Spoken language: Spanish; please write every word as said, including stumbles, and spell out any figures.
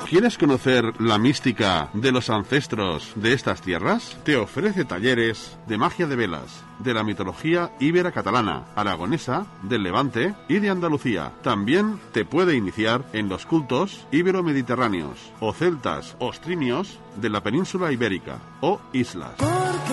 ¿Quieres conocer la mística de los ancestros de estas tierras? Te ofrece talleres de magia de velas, de la mitología íbera catalana, aragonesa, del Levante y de Andalucía. También te puede iniciar en los cultos ibero-mediterráneos o celtas o ostrimios de la península ibérica o islas.